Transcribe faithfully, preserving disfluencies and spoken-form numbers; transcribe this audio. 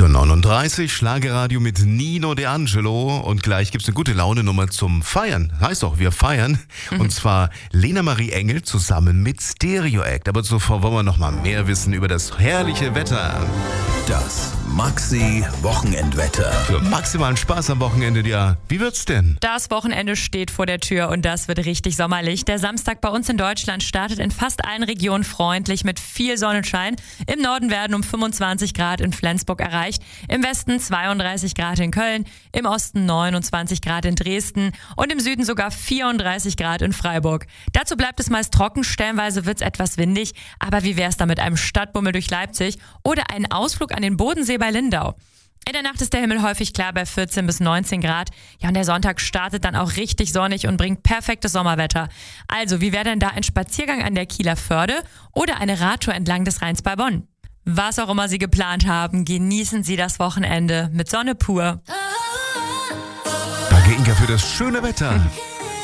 acht Uhr neununddreißig, Schlagerradio mit Nino D'Angelo und gleich gibt's eine gute Laune-Nummer zum Feiern. Heißt doch, wir feiern. Mhm. Und zwar Lena Marie Engel zusammen mit Stereo Act. Aber zuvor wollen wir noch mal mehr wissen über das herrliche Wetter. Das Maxi-Wochenendwetter. Für maximalen Spaß am Wochenende, ja. Wie wird's denn? Das Wochenende steht vor der Tür und das wird richtig sommerlich. Der Samstag bei uns in Deutschland startet in fast allen Regionen freundlich mit viel Sonnenschein. Im Norden werden um fünfundzwanzig Grad in Flensburg erreicht, im Westen zweiunddreißig Grad in Köln, im Osten neunundzwanzig Grad in Dresden und im Süden sogar vierunddreißig Grad in Freiburg. Dazu bleibt es meist trocken, stellenweise wird's etwas windig. Aber wie wär's da mit einem Stadtbummel durch Leipzig oder einen Ausflug an den Bodensee bei Lindau? In der Nacht ist der Himmel häufig klar bei vierzehn bis neunzehn Grad. Ja, und der Sonntag startet dann auch richtig sonnig und bringt perfektes Sommerwetter. Also, wie wäre denn da ein Spaziergang an der Kieler Förde oder eine Radtour entlang des Rheins bei Bonn? Was auch immer Sie geplant haben, genießen Sie das Wochenende mit Sonne pur. Danke, Inga, für das schöne Wetter.